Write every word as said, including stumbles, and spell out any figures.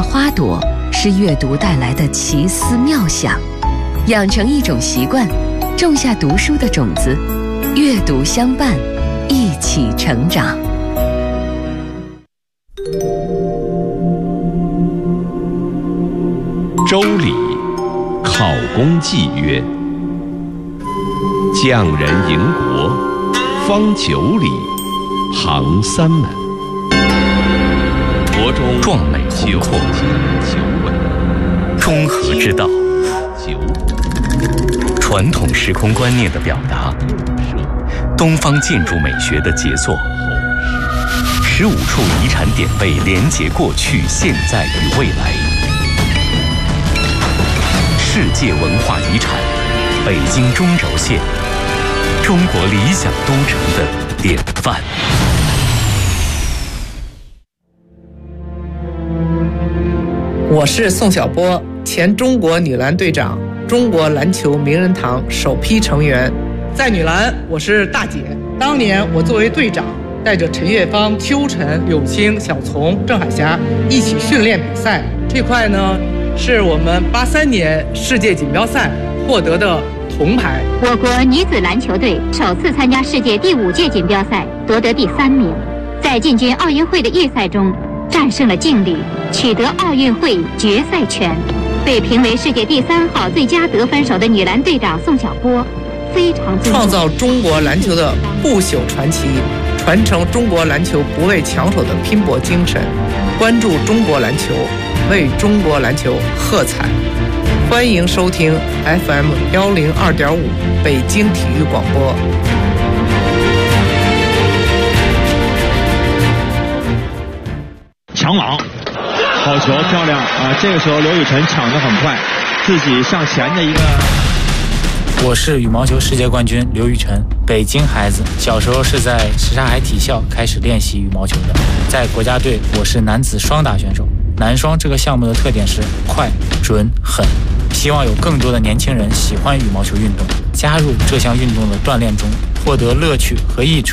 花朵，是阅读带来的奇思妙想。养成一种习惯，种下读书的种子，阅读相伴，一起成长。 周礼考公纪曰：匠人营国，方九里，行三门。国中壮美宏阔， 九稳， 中和之道， 九传统时空观念的表达，东方建筑美学的杰作，十五处遗产典贝连结过去、现在与未来。世界文化遗产，北京中轴线，中国理想都城的典范。 我是宋晓波，前中国女篮队长，中国篮球名人堂首批成员。在女篮，我是大姐。当年我作为队长，带着陈月芳、邱晨、柳青、小丛、郑海霞一起训练比赛。这块呢，是我们八三年世界锦标赛获得的铜牌。 我国女子篮球队首次参加世界第五届锦标赛，夺得第三名。在进军奥运会的预赛中，战胜了劲旅，取得奥运会决赛权。被评为世界第三号最佳得分手的女篮队长宋晓波，非常创造中国篮球的不朽传奇，传承中国篮球不畏强手的拼搏精神，关注中国篮球，为中国篮球喝彩。欢迎收听 F M 幺零二点五北京体育广播。 抢网，好球，漂亮啊！这个时候刘雨辰抢得很快，自己向前的一个。 我是羽毛球世界冠军刘雨辰，北京孩子，小时候是在什刹海体校开始练习羽毛球的。在国家队，我是男子双打选手。男双这个项目的特点是快、准、狠。希望有更多的年轻人喜欢羽毛球运动，加入这项运动的锻炼中，获得乐趣和益处。